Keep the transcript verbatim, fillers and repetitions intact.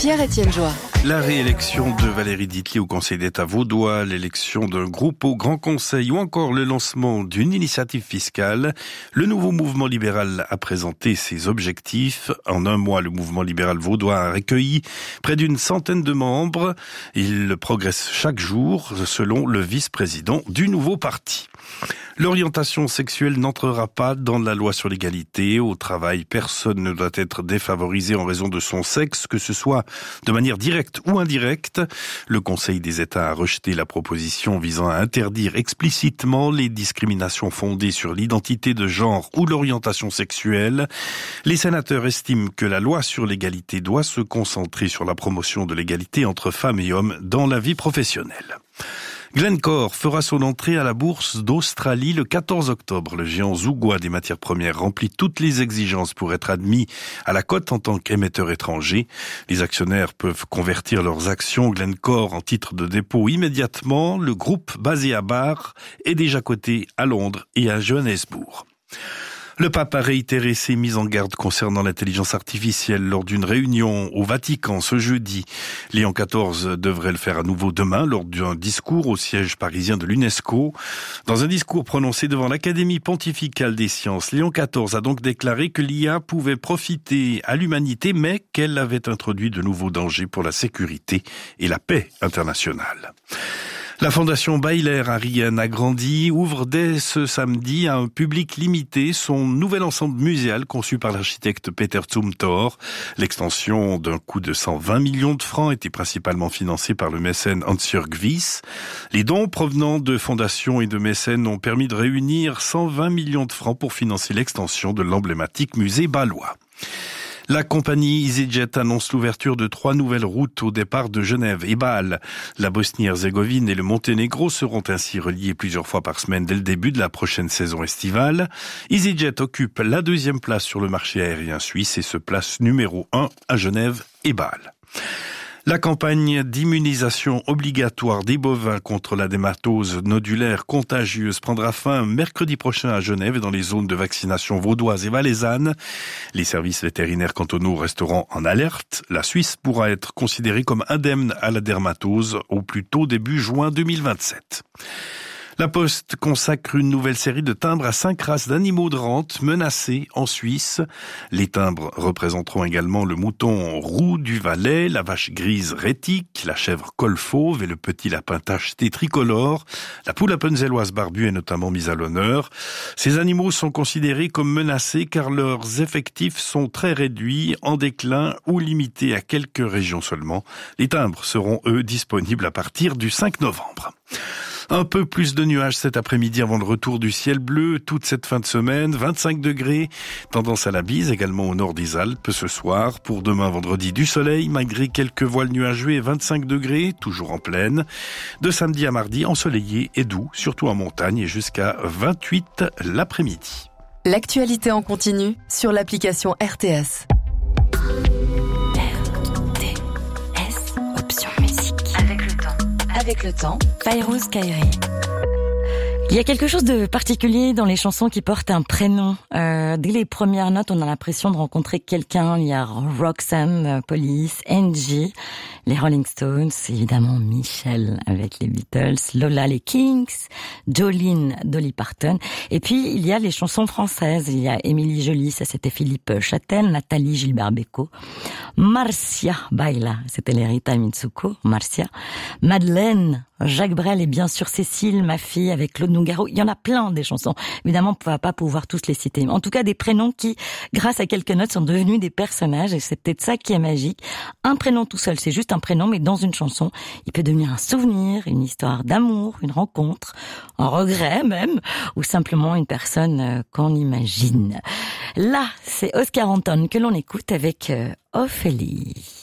Pierre-Étienne Joie. La réélection de Valérie Ditli au Conseil d'État vaudois, l'élection d'un groupe au Grand Conseil ou encore le lancement d'une initiative fiscale, le nouveau mouvement libéral a présenté ses objectifs. En un mois, le mouvement libéral vaudois a recueilli près d'une centaine de membres. Il progresse chaque jour, selon le vice-président du nouveau parti. L'orientation sexuelle n'entrera pas dans la loi sur l'égalité. Au travail, personne ne doit être défavorisé en raison de son sexe, que ce soit de manière directe ou indirecte. Le Conseil des États a rejeté la proposition visant à interdire explicitement les discriminations fondées sur l'identité de genre ou l'orientation sexuelle. Les sénateurs estiment que la loi sur l'égalité doit se concentrer sur la promotion de l'égalité entre femmes et hommes dans la vie professionnelle. Glencore fera son entrée à la bourse d'Australie le quatorze octobre. Le géant zougois des matières premières remplit toutes les exigences pour être admis à la cote en tant qu'émetteur étranger. Les actionnaires peuvent convertir leurs actions Glencore en titres de dépôt immédiatement. Le groupe basé à Barre est déjà coté à Londres et à Johannesburg. Le pape a réitéré ses mises en garde concernant l'intelligence artificielle lors d'une réunion au Vatican ce jeudi. Léon quatorze devrait le faire à nouveau demain lors d'un discours au siège parisien de l'UNESCO. Dans un discours prononcé devant l'Académie pontificale des sciences, Léon quatorze a donc déclaré que l'I A pouvait profiter à l'humanité, mais qu'elle avait introduit de nouveaux dangers pour la sécurité et la paix internationale. La Fondation Baylor à Rienne a grandi, ouvre dès ce samedi à un public limité son nouvel ensemble muséal conçu par l'architecte Peter Zumthor. L'extension d'un coût de cent vingt millions de francs était principalement financée par le mécène Hans-Jörg Wyss. Les dons provenant de fondations et de mécènes ont permis de réunir cent vingt millions de francs pour financer l'extension de l'emblématique musée bâlois. La compagnie EasyJet annonce l'ouverture de trois nouvelles routes au départ de Genève et Bâle. La Bosnie-Herzégovine et le Monténégro seront ainsi reliés plusieurs fois par semaine dès le début de la prochaine saison estivale. EasyJet occupe la deuxième place sur le marché aérien suisse et se place numéro un à Genève et Bâle. La campagne d'immunisation obligatoire des bovins contre la dermatose nodulaire contagieuse prendra fin mercredi prochain à Genève et dans les zones de vaccination vaudoises et valaisannes. Les services vétérinaires cantonaux resteront en alerte. La Suisse pourra être considérée comme indemne à la dermatose au plus tôt début juin deux mille vingt-sept. La Poste consacre une nouvelle série de timbres à cinq races d'animaux de rente menacés en Suisse. Les timbres représenteront également le mouton roux du Valais, la vache grise rétique, la chèvre col fauve et le petit lapin tacheté tricolore. La poule appenzelloise barbue est notamment mise à l'honneur. Ces animaux sont considérés comme menacés car leurs effectifs sont très réduits, en déclin ou limités à quelques régions seulement. Les timbres seront, eux, disponibles à partir du cinq novembre. Un peu plus de nuages cet après-midi avant le retour du ciel bleu toute cette fin de semaine. vingt-cinq degrés, tendance à la bise également au nord des Alpes ce soir. Pour demain vendredi du soleil malgré quelques voiles nuageux et vingt-cinq degrés, toujours en pleine. De samedi à mardi ensoleillé et doux, surtout en montagne et jusqu'à vingt-huit l'après-midi. L'actualité en continu sur l'application R T S. Avec le temps, Fairouz Kairi. Il y a quelque chose de particulier dans les chansons qui portent un prénom. Euh, dès les premières notes, on a l'impression de rencontrer quelqu'un. Il y a Roxanne, Police, Angie, les Rolling Stones, évidemment Michel avec les Beatles, Lola, les Kings, Jolene, Dolly Parton. Et puis, il y a les chansons françaises. Il y a Émilie Joly, ça c'était Philippe Châtel, Nathalie Gilbert-Bécaud, Marcia Baila, c'était les Rita Mitsuko, Marcia, Madeleine, Jacques Brel et bien sûr Cécile, ma fille, avec Claude Nougaro. Il y en a plein des chansons. Évidemment, on ne va pas pouvoir tous les citer. En tout cas, des prénoms qui, grâce à quelques notes, sont devenus des personnages et c'est peut-être ça qui est magique. Un prénom tout seul, c'est juste un prénom, mais dans une chanson, il peut devenir un souvenir, une histoire d'amour, une rencontre, un regret même, ou simplement une personne qu'on imagine. Là, c'est Oscar Anton que l'on écoute avec Ophélie.